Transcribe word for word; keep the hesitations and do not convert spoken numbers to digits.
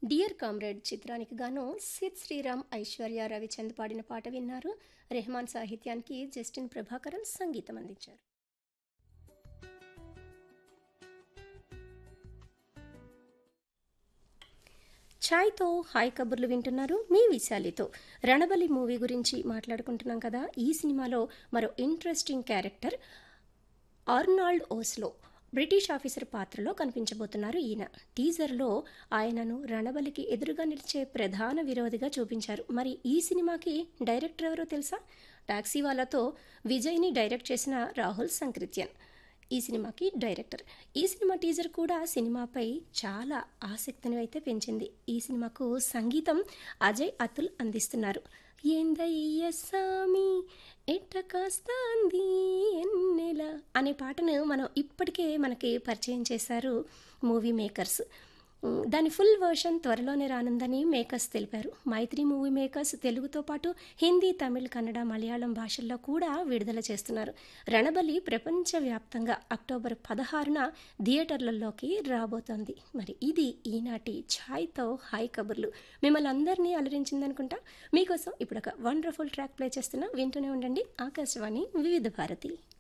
Dear comrade చిత్రానికి గాను సిద్ శ్రీరామ్ ఐశ్వర్య రవిచంద్ పాడిన పాట విన్నారు. రెహమాన్ సాహిత్యానికి జస్టిన్ ప్రభాకరన్ సంగీతం అందించారు. ఛాయ్తో హాయ్ కబుర్లు వింటున్నారు మీ విశాలితో. రణబలి మూవీ గురించి మాట్లాడుకుంటున్నాం కదా. ఈ సినిమాలో మరో interesting character Arnold ఓస్లో British officer పాత్రలో కనిపించబోతున్నారు ఈయన. టీజర్లో ఆయనను రణబలికి ఎదురుగా నిలిచే ప్రధాన విరోధిగా చూపించారు. మరి ఈ సినిమాకి డైరెక్టర్ ఎవరో తెలుసా? టాక్సీ వాళ్ళతో విజయ్ని డైరెక్ట్ చేసిన రాహుల్ సంకృత్యన్ ఈ సినిమాకి డైరెక్టర్. ఈ సినిమా టీజర్ కూడా సినిమాపై చాలా ఆసక్తిని అయితే పెంచింది. ఈ సినిమాకు సంగీతం అజయ్ అతుల్ అందిస్తున్నారు. ఏందయ్య సామి ఎట్ట కాస్తాంది ఎన్నెల అనే పాటను మనం ఇప్పటికే మనకి పరిచయం చేశారు మూవీ మేకర్స్. దాని ఫుల్ వర్షన్ త్వరలోనే రానుందని మేకర్స్ తెలిపారు. మైత్రి మూవీ మేకర్స్ తెలుగుతో పాటు హిందీ, తమిళ్, కన్నడ, మలయాళం భాషల్లో కూడా విడుదల చేస్తున్నారు. రణబలి ప్రపంచవ్యాప్తంగా అక్టోబర్ పదహారున థియేటర్లలోకి రాబోతోంది. మరి ఇది ఈనాటి ఛాయ్తో హాయ్ కబుర్లు. మిమ్మల్ని అందరినీ అలరించిందనుకుంటా. మీకోసం ఇప్పుడు ఒక వండర్ఫుల్ ట్రాక్ ప్లే చేస్తున్నా, వింటూనే ఉండండి. ఆకాశవాణి వివిధ భారతి.